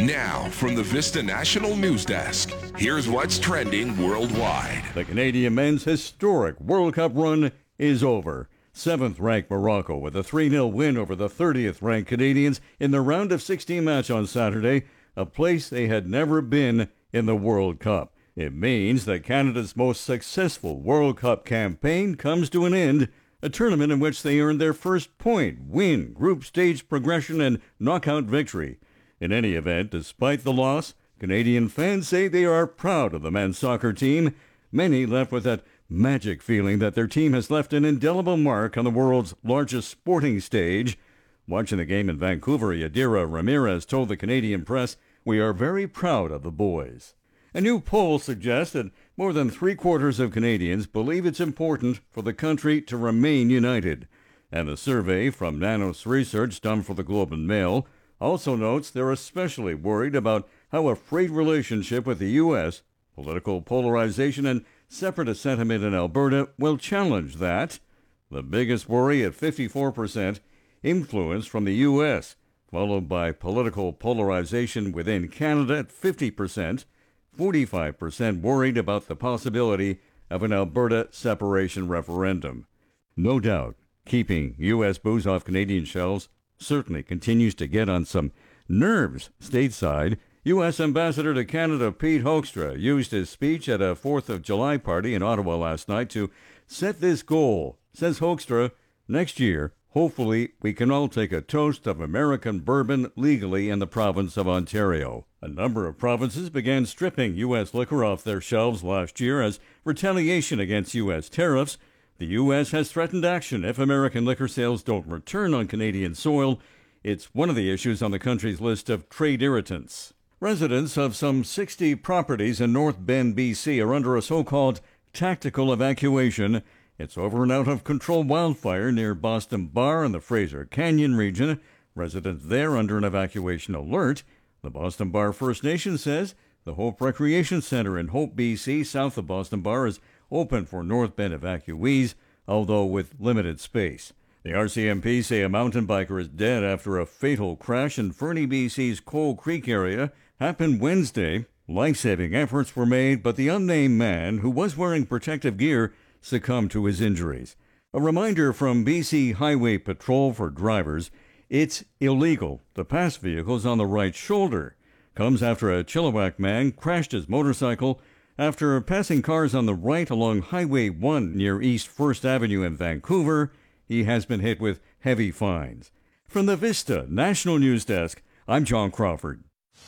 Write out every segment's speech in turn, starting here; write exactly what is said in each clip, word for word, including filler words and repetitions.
Now, from the Vista National News Desk, here's what's trending worldwide. The Canadian men's historic World Cup run is over. seventh-ranked Morocco with a three nil win over the thirtieth-ranked Canadians in the round of sixteen match on Saturday, a place they had never been in the World Cup. It means that Canada's most successful World Cup campaign comes to an end, a tournament in which they earned their first point, win, group stage progression, and knockout victory. In any event, despite the loss, Canadian fans say they are proud of the men's soccer team. Many left with that magic feeling that their team has left an indelible mark on the world's largest sporting stage. Watching the game in Vancouver, Yadira Ramirez told the Canadian press, "We are very proud of the boys." A new poll suggests that more than three-quarters of Canadians believe it's important for the country to remain united. And the survey from Nanos Research done for the Globe and Mail also notes they're especially worried about how a frayed relationship with the U S, political polarization, and separatist sentiment in Alberta will challenge that. The biggest worry at fifty-four percent, influence from the U S, followed by political polarization within Canada at fifty percent, forty-five percent worried about the possibility of an Alberta separation referendum. No doubt, keeping U S booze off Canadian shelves certainly continues to get on some nerves stateside. U S Ambassador to Canada Pete Hoekstra used his speech at a fourth of July party in Ottawa last night to set this goal. Says Hoekstra, next year, hopefully, we can all take a toast of American bourbon legally in the province of Ontario. A number of provinces began stripping U S liquor off their shelves last year as retaliation against U S tariffs. The U S has threatened action if American liquor sales don't return on Canadian soil. It's one of the issues on the country's list of trade irritants. Residents of some sixty properties in North Bend, B C are under a so-called tactical evacuation. It's over an out-of-control wildfire near Boston Bar in the Fraser Canyon region. Residents there under an evacuation alert. The Boston Bar First Nation says the Hope Recreation Center in Hope, B C, south of Boston Bar, is open for North Bend evacuees, although with limited space. The R C M P say a mountain biker is dead after a fatal crash in Fernie, B C's Coal Creek area. Happened Wednesday. Life-saving efforts were made, but the unnamed man, who was wearing protective gear, succumbed to his injuries. A reminder from B C Highway Patrol for drivers, it's illegal to pass vehicles on the right shoulder. Comes after a Chilliwack man crashed his motorcycle after passing cars on the right along Highway one near East First Avenue in Vancouver. He has been hit with heavy fines. From the Vista National News Desk, I'm John Crawford.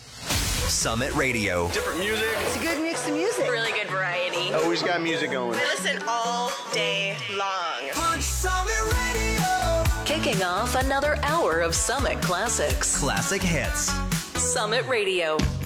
Summit Radio. Different music. It's a good mix of music. Really good variety. Always got music going. I listen all day long. On Summit Radio. Kicking off another hour of Summit Classics. Classic hits. Summit Radio.